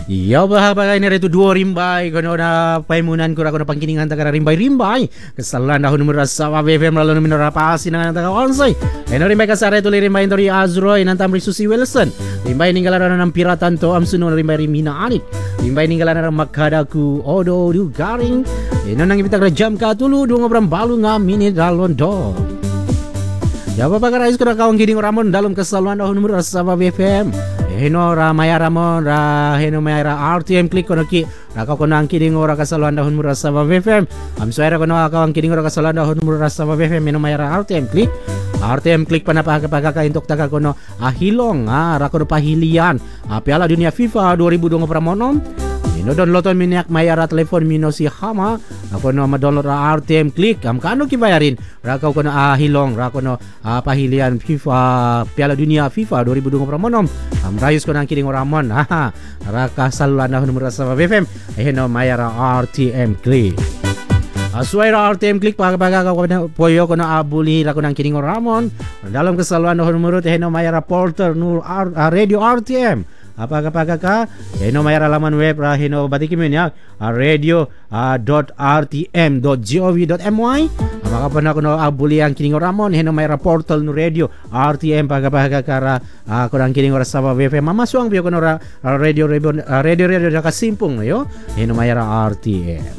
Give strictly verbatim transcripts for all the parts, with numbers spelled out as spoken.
Ya bahagia ini retu dua rimbai kono na paimunan kura kono pangkiningan tagara rimbai rimbai kesalahan dahun numero sawa B F M lalu numero rapasi nang taga onsay eno rimbai kasare tu rimbai tori Azroy nantam Susi Wilson rimbai ninggalan ng piratan to amsuno rimbai rimina anik rimbai ninggalan ng makadaku odo du garing eno nang ibitag jam ka tulu dungo bram balu nga minit dalon do ya bapak rais kura kawang giding ramon dalam kesalahan dahun numero sawa B F M Heno ra maya ramon ra heno maya ra R T M click kono ki ra ka kono ang kiding ora kasaluan dahon mura sa B F M am suara kono ka ang kiding ora kasaluan dahon mura sa B F M heno maya ra R T M click R T M click panapaka ka intok taga kono ahilong ah ra kono pahilian ah, Piala Dunia FIFA dua ribu dua puluh monom Ino download minyak maya ra telepon mino si Hama ako no ma-download ra R T M click am kano ki bayarin ra ka kono ahilong ra kono ah, pahilian FIFA Piala Dunia FIFA dua ribu dua puluh monom am rayus ko nang kiring oramon ha raka saluan na numero sa B F M ehno mayara R T M click asway ra R T M click pagapaga ko na poyo ko na abuli ra ko nang kiring oramon dalam kesaluan na numero ehno mayara porter nur radio R T M apagapaga ka ehno mayara laman web ra hino batikimen ya radio dot r t m dot gov dot my maka pa na ko no abuli ang kining oramon heno may portal no radio R T M pagapaga kara ako ang kining oras sa B F M mamasuang biyo ko no ra radio radio radio radio ka simpong yo heno may R T M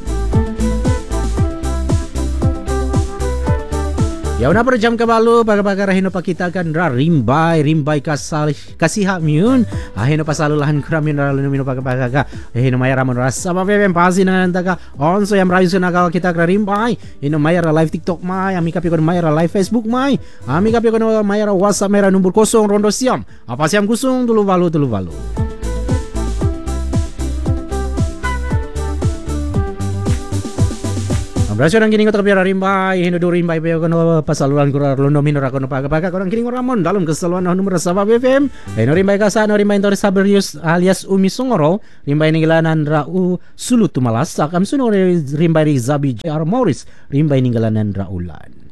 ya una per jam kabalo pagapaga heno pakitakan ra rimbay rimbay kasal kasiha miun heno pasalulahan kramin ra lumino pagapaga heno may ramon rasa B F M pasi na nantaka onso yam rayo na ka kita ra rimbay heno may ra live TikTok may ami kapi ko may ra live Facebook may ami kapi ko may ra WhatsApp may ra number kosong rondo siam apa siam kusung tulu balu tulu balu Berasyo ng kining ko takapira rimbay, hinudo rimbay pa yung pasalulan ko luno minor ako no pagapaga ko ng kining ramon dalom kasaluan ng numero sa B F M. Hino rimbay ka sa no rimbay Torres Saberius alias Umi Songoro, rimbay ningilanan Rau Sulut Tumalasak, am suno rimbay Zabi J R Morris, rimbay ningilanan Raulan.